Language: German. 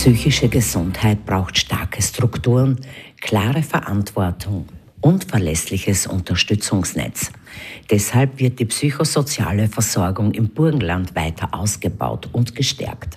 Psychische Gesundheit braucht starke Strukturen, klare Verantwortung und verlässliches Unterstützungsnetz. Deshalb wird die psychosoziale Versorgung im Burgenland weiter ausgebaut und gestärkt.